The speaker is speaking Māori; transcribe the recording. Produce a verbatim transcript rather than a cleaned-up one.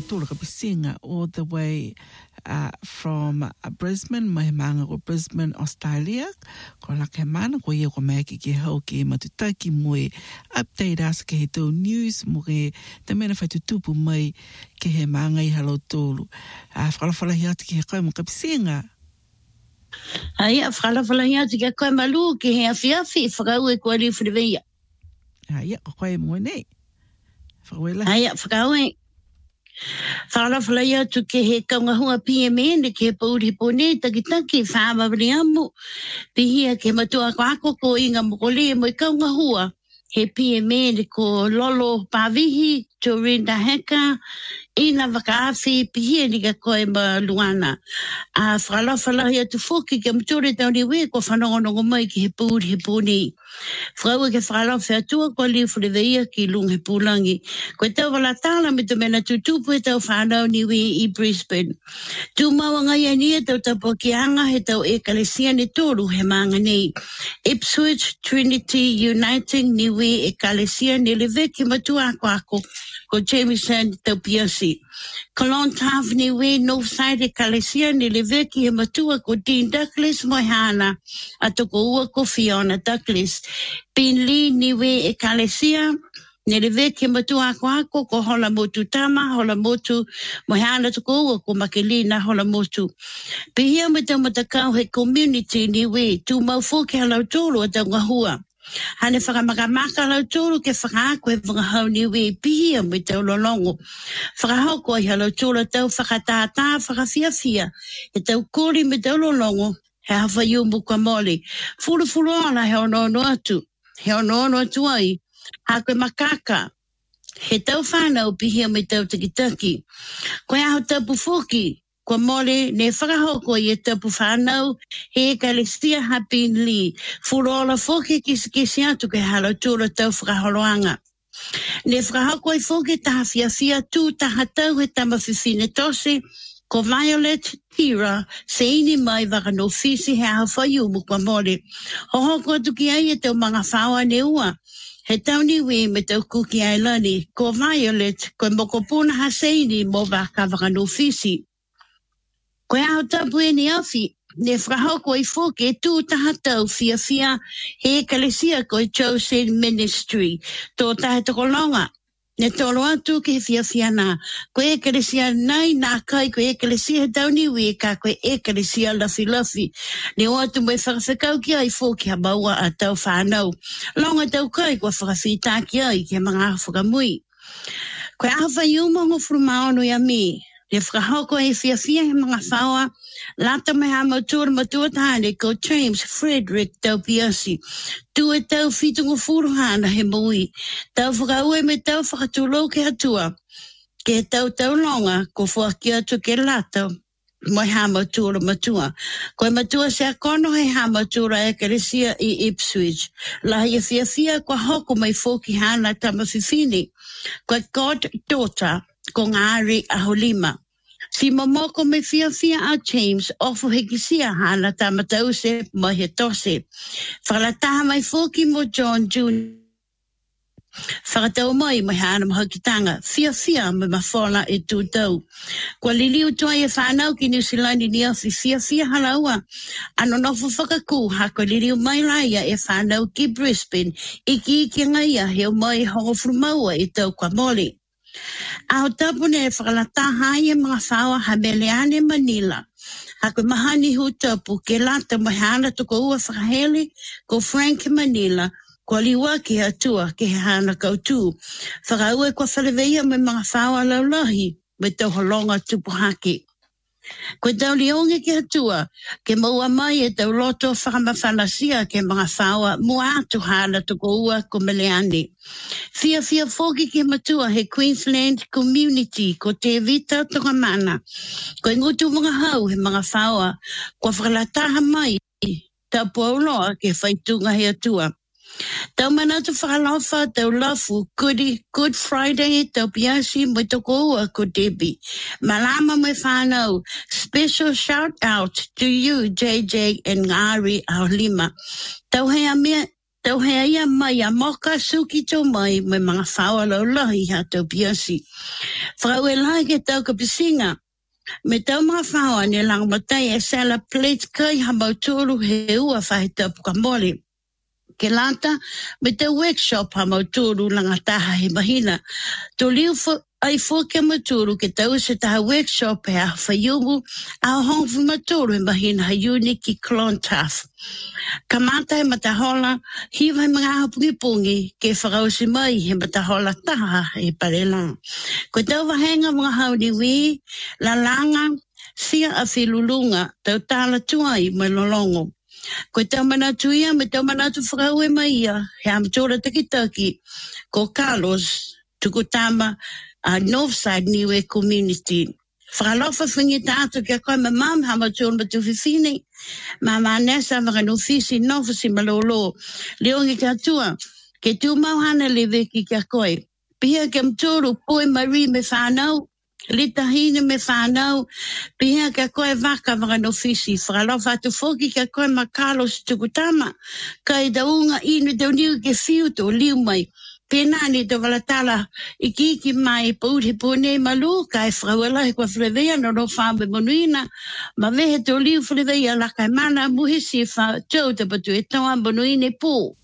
tūra ka pisinga all the way uh, from uh, Brisbane, mai manga ko Brisbane, Australia. Ko la ke mana ko ia ko mai ki ke hau ki matutaki moe update us ke he tau news mo ke te mena whai tutupu mai ke he manga i halo tōru. Uh, whakalawhala hi ati ki he kai mo ka pisinga. Ai, whakalawhala hi ati ki he kai malu ki he awhiawhi whakau e kua riu whiriweia. Ai, ko kai mo nei. Whakawela. Ai, whakau e. Whakalawhala hi atu ki he kaungahua P M N ki he pauri pone takitaki whaamawari amu. Pihia ke matua ko ako ko inga mokole mo i kaungahua. He P M N ko Lolo Pavihi, Jorinda Heka, ina wakaafi pihia ni ka koe ma luana. A whakalawhala hi atu whoki ke mture tauri we ko whanongonongo mai ki he pūri he pūni. Whakaua ke whakalawha atua ko liu whiriweia ki lung he pūlangi. Koe tau wala tāla me tu mena tutupu he tau whanau ni we i Brisbane. Tu maua ngai ania tau tapo ki anga he tau ekalesia ni tōru he maanga nei. Ipswich Trinity Uniting ni we ekalesia ni lewe ki matua ako ako. Ko Jameson tau piasi. Kalon Tav ni we Northside ekalesia ni lewe ki he matua ko Dean Douglas Moihana. Ato ko ua ko Fiona Douglas. Pin Lee ni we ekalesia ni lewe ki matua ako ako ko hola motu tama, hola motu Moihana to ko ua ko Makelina hola motu. Pihia me tau matakau he community ni we tu mau fōki halau tōru a tau ngahua. Hane whakamakamaka lau tōru ke whakaako e whakahau ni we pihia me tau lolongo. Whakahau ko i halau tōru tau whakatātā whakawhiawhia. E tau kōri me tau lolongo he hawha iu muka mole. Furu furu ana he ono ono atu. He ono ono atu ai. Hako makaka. He tau whanau pihia me tau takitaki. Koe aho tapu whoki. Ko mole ne whakahoko i e tapu whanau he ekalesia hapin li. Furola whoki kisi kisi atu ke halo tūra tau whakaholoanga. Ne whakahoko i whoki taha fia fia tū taha tau he tamawhiwhine tose ko Violet Tira se ini mai waka no fisi he aho whaiumu kwa mole. Hohoko atu ki ai e tau mga whaua ne ua. He tauni we me tau kuki ai lani ko Violet ko mokopuna ha se ini mo waka waka no fisi. Koe aho tapu e ni awhi, ne whakahoko i whoke e tū taha tau fia fia he ekalesia ko i Chosen Ministry, tō tahe toko longa. Ne tolo atu ke he fia fia nā. Koe ekalesia nai nā kai koe ekalesia he tauni we ka koe ekalesia lafi lafi. Ne o atu mai whakawhakau ki ai whoke ha maua a tau whanau. Longa tau kai koe whakawhita ki ai ke mga whakamui. Koe aho whaiumongo frumaono i a mi. Le whakahoko e fia fia he mga whaua, lata me ha mautura matua tāne ko James Frederick tau piasi. Tu e tau fitungu furuhana he mui. Tau whakaue me tau whakatulou ke atua. Ke tau tau longa ko whakia atu ke lata. Moi ha mautura matua. Koe matua se a kono he ha mautura e keresia i Ipswich. Lahi e fia fia ko hoko mai whoki hana tamawhiwhini. Koe God Daughter ko ngāri a holima. Si momoko me fia fia a James ofo he kisia hana tamatause mo he tose. Whakalataha mai whoki mo John Junior Whakatau mai mai hana mahakitanga. Fia fia me mawhola e tūtau. Kua liliu toa e whanau ki New Zealand ni awhi fia fia halaua. Ano nofo whakaku hako liliu mai laia e whanau ki Brisbane. Iki iki ngaia heo mai hongo frumaua e tau kwa mole. Aho tapu ne whakalataha e mga whaua Hameleane Manila. Hako mahani hu tapu ke lata mahana toko ua whakahele ko Frank Manila. Ko liwa ki atua ke he hana kautū. Whakaue ko whaleweia me mga whaua laulahi me tau holonga tupu hake. Ko tau lionge ki atua ke maua mai e tau loto whakamawhanasia ke mga whaua mua atu hana toko ua ko Meleane. Fia fia whoki ki matua he Queensland Community ko te vita toka mana. Ko ingutu mga hau he mga whaua ko whakalataha mai tau pauloa ke whaitunga he atua. Tau manatu whakalofa tau lafu Goody, Good Friday tau piasi mo toko ua ko Debbie. Malama me whanau. Special shout out to you J J and Ngāri Aolima. Tau hea mea Tau hea ia mai a moka suki tau mai me mga whaua laulahi ha tau piasi. Whakau e lai ke tau ka pisinga. Me tau mga whaua ni lang matai e sela plate kai ha mauturu he ua whahe tapu ka mole. Ke lata, me tau workshop ha mauturu langa taha he mahina. To liu ai fo ke maturu ke tau se taha workshop e a whaiumu a hongfu maturu he mahina ha uniki clone taf. Ka mata he matahola, hiwa he mga hapungi pungi ke whakausi mai he matahola taha he parela. Ko tau wahenga mga hauni wi, la langa, sia a whilulunga, tau tala tuai mai lolongo. Ko tau manatu ia, me tau manatu whakau e mai ia, he amatora taki-taki, ko Carlos, tukutama, a uh, Northside Niue Community. Whakalofa whingi tātu kia koe ma mam hama tūn ma tuwhiwhine. Ma ma nesa waka nufisi nofisi malolo. Leongi kia tua. Ke tū mauhana le veki kia koe. Pia kia mtūru poi mari me whanau. Lita hine me whanau. Pia kia koe waka waka nufisi. Whakalofa atu whoki kia koe ma Carlos tukutama. Kai daunga inu tau niu ke fiuto liu mai. Penani te walatala iki ki mai pauri pone malu kai frauela he kwa frevea no no fambe monuina ma vehe to liu frevea la kai mana muhisi fa tau te patu e toa monuine po